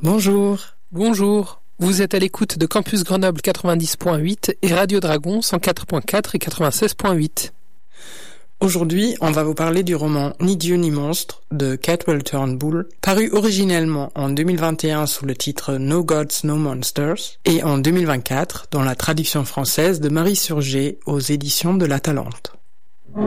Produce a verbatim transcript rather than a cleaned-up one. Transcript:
Bonjour. Bonjour. Vous êtes à l'écoute de Campus Grenoble quatre-vingt-dix point huit et Radio Dragon cent quatre point quatre et quatre-vingt-seize point huit. Aujourd'hui, on va vous parler du roman Ni Dieu ni monstre de Cadwell Turnbull, paru originellement en deux mille vingt et un sous le titre No Gods, No Monsters et en deux mille vingt-quatre dans la traduction française de Marie Surgé aux éditions de La Talente.